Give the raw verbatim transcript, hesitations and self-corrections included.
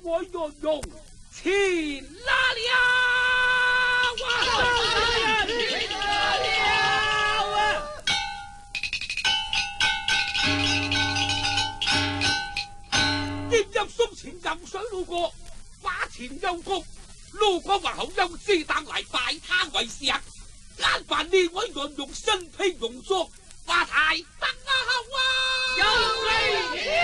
我用用钱拉了，钱拉了啊！今日送錢任水路過，花錢又谷，路過華後又是當來拜他為師。啱辦呢位人用身披戎裝，花太得啊！哇！有禮。